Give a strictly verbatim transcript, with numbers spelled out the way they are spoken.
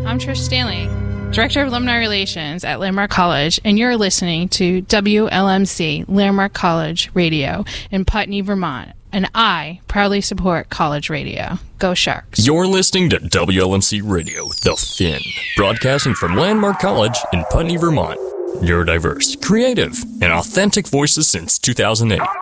I'm Trish Stanley, Director of Alumni Relations at Landmark College, and you're listening to W L M C Landmark College Radio in Putney, Vermont. And I proudly support college radio. Go Sharks. You're listening to W L M C Radio, The Fin, broadcasting from Landmark College in Putney, Vermont. Neurodiverse, creative, and authentic voices since two thousand eight.